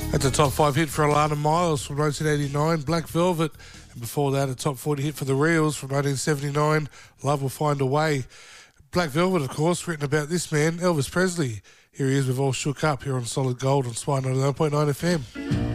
That's a top 5 hit for Alana Miles from 1989, Black Velvet. And before that, a top 40 hit for the Reels from 1979, Love Will Find a Way. Black Velvet, of course, written about this man, Elvis Presley. Here he is with All Shook Up here on Solid Gold on Spy 99.9 FM.